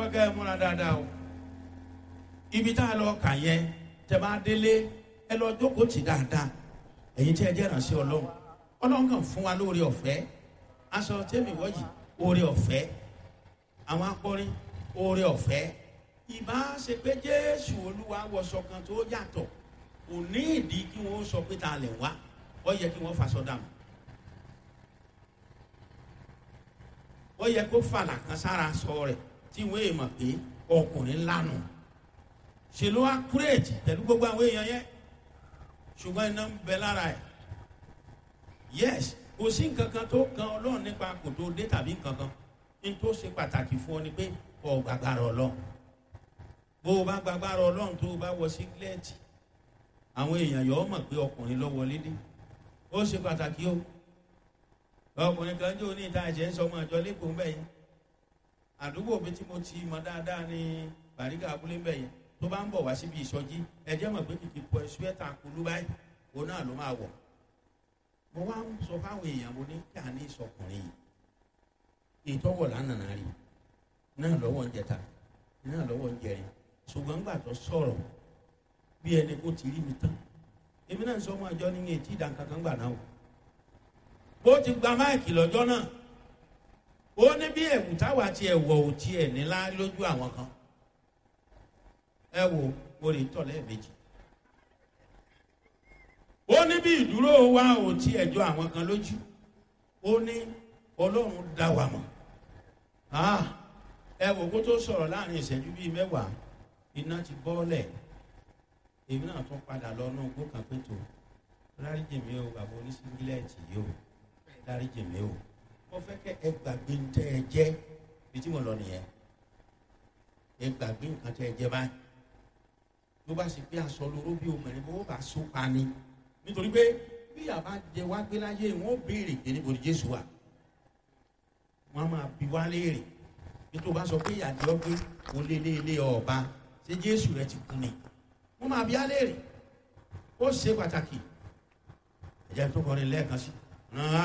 fẹ́ kẹ́ ẹ múra dáadáa o. Ibi tá a lọ kà yẹn tẹ́ bá délé ẹ lọ jókòó tì dáadáa. Ẹ̀yin tí ẹ jẹ́ ìránṣẹ́ Ọlọ́run. Ọlọ́run kàn fún wa lóore ọ̀fẹ́. Aṣọ tẹ́mi wọ́jì oore ọ̀fẹ́. Àwọn akọrin oore ọ̀fẹ́. Ìbá ṣe pé Jésù Olúwa wọṣọ kan tó yàtọ̀, kò ní ìdí kí wọ́n sọ pé ta lè wá, ó yẹ kí wọ́n faṣọ dànù. Ó yẹ kó fàlà kan sára sọ rẹ̀ tí wọ́n èèmọ̀ pé ọkùnrin lánàá. Ṣe ló wá kúrèjì pẹ̀lú gbogbo àwọn èèyàn yẹn, ṣùgbọ́n iná ń bẹ lára ẹ̀. Yes, kò sí nǹkan kan tó kan Ọlọ́run nípa kò tó dé tàbí nǹkan kan. Ní tó ṣe pàtàkì fún ọ ni pé ọ gbàgbára Ọlọ́run. Bó o bá gbàgbára Ọlọ́run tó o bá wọ sígílẹ́ẹ̀tì, àwọn èèyàn yọ̀ ọ́ mọ̀ pé ọkùnrin ló wọlé dé. Ó ṣe pàtàkì o. Ọkùnrin kan jẹ́ oní ìta ẹ̀jẹ̀ ń sọ ọmọ àjọ lẹ́kọ̀ọ́ ń bẹ̀ yẹn. Àdúgbò mi tí mo ti mọ dáadáa ní Bàrígà abúlé ń bẹ̀ yẹn. Tó bá ń bọ̀ wá síbi ìsọjí, ẹ̀jẹ̀ mọ̀ pé kìkì pọ̀ ṣúẹ́tà kulú báyìí, òun náà ló máa wọ̀. Mo wá ń sọ fáwọn èèyàn, mo ní kí a ní ìsọkùnrin yìí. Ìtọ́wọ̀ lánàá rí náà lọ́wọ́ ń jẹta náà lọ́wọ́ ń jẹrin, ṣùgbọ́n gbà tó sọ̀rọ̀ bí ẹni kó ti rí mi tán. Èmi náà ń sọ ọmọ àjọ ní etí ìdánkankan gbà náà o. Ó ti gba máìkì lọ́jọ́ náà. Ó ní bí ẹ̀wù táwa ti ẹ̀wọ̀ ò tiẹ̀ nílá lójú àwọn kan. Ẹ wo orí tọ̀lẹ́ méjì. Ó ní bí ìdúró wa ò tiẹ̀ jọ àwọn kan lójú. Ó ní Ọlọ́run dá wa mọ̀. Ẹ wò kó tó sọ̀rọ̀ láàrin ìṣẹ́jú bíi mẹ́wàá, iná ti bọ́ọ̀lẹ̀. Èmi náà tún padà lọ inú igbó kan pé tó dáríjì mi o, bàbá oníṣíngílẹ̀tì yìí o, dáríjì mi o. Mo fẹ́ kẹ́ ẹ gbàgbé ń tẹ́ ẹ jẹ́ bí tí mo lọ nìyẹn. Ẹ gbàgbé nǹkan tẹ́ ẹ jẹ́ báyìí. Ló bá ṣe pé aṣọ lóró bí obìnrin bó bá so pa ni. Nítorí pé bí àbá jẹ wá gbé láyé wọn ó béèrè pé níbo ni Jésù wà. Wọ́n á máa bi wá léèrè. Nítorí bá sọ pé ìyàjọ́ pé o lé ọba, ṣé Jésù rẹ ti kú ni? Wọ́n máa bi á léèrè. Ó ṣe pàtàkì. Ẹ̀jẹ̀ tó kọrin lẹ́ẹ̀kan sí.